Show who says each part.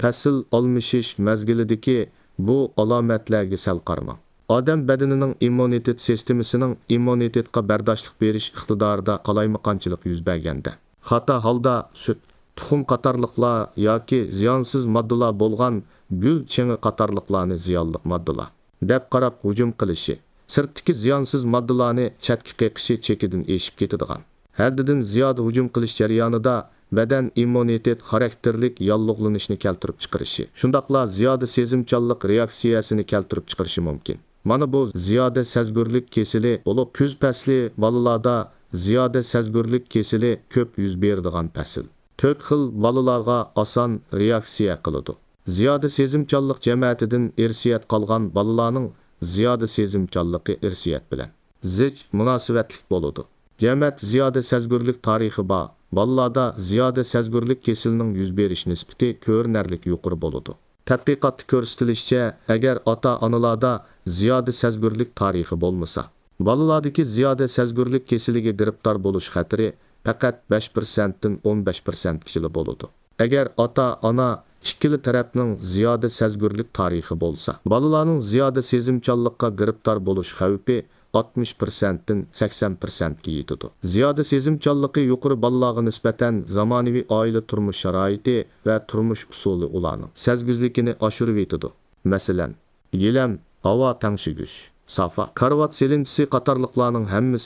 Speaker 1: fasl almashish mezgilidagi bu alomatlarga sal qaramang. Odam badanining immunitet sistemasining immunitetga bardoshlik berish iqtidorida qalaymaqonchilik yuz berganda, xato holda sut, tuxum qatorliqlar yoki ziyonsiz moddalar bo'lgan gul chingi qatorliqlarni ziyonli moddalar deb qarab hujum qilishi, sirtdagi ziyonsiz moddalarni chatga qeqishi chekidan eshib ketadigan. Haddidan ziyoda hujum qilish jarayonida badan immunitet xarakterlik yollig'lanishni keltirib chiqarishi, shundaqla ziyoda sezimchanlik reaksiyasini keltirib chiqarishi mumkin. Mana bu ziyoda sezgurlik kesili bo'lib, kuz fasli bolalarda ziyoda sezgurlik kesili ko'p yuz beradigan fasl. 4 xil bolalarga oson reaksiya qiladi. Ziyoda sezimchanlik jamiyatidan irsiyat qolgan bolalarning ziyoda sezimchanligi irsiyat bilan zich munosabatlik bo'ladi. Jamiyat ziyoda sezgurlik tarixi bor. Bolalarda ziyoda sezgurlik kesilining yuz berish nisbati ko'rinarlik yuqori bo'ladi. Tadqiqotda ko'rsatilishicha, agar ota-onalarda ziyoda sezgurlik tarixi bo'lmasa, bolalardagi ziyoda sezgurlik kesiliga giribdor bo'lish xatiri faqat 5% dan 15% kichili bo'ladi. Agar ota-ona ikkili tarafning ziyoda sezgurlik tarixi bo'lsa, bolalarning ziyoda sezimchanlikka giribdor bo'lish xavfi 60% dan 80% ga yetadi. Ziyoda sezimchanligi yuqori bolalarga nisbatan zamonaviy oila turmush sharoiti va turmush usuli ularning sezguzligini oshirib yetadi. Masalan, gilam, havo tangshigish, safa, karvat selintisi qatorliqlarning hammasi